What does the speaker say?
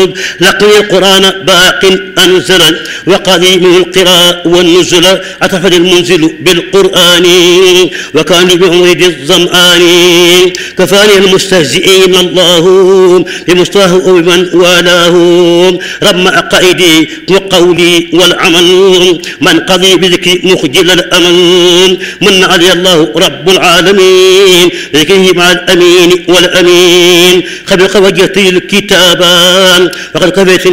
لقي القرآن باق أنزل وقديم القراء والنزل أتفد المنزل بالقرآن وكان بمورد الظمآن كفاني المستهزئين الله بمصطاه وبمن والاه رم عقائدي وقولي والعمل من قضي بذكر مخجل الأمل من علي الله رب العالمين بذكره مع الأمين والأمين خبق وجهتي الكتابان وقد كفيت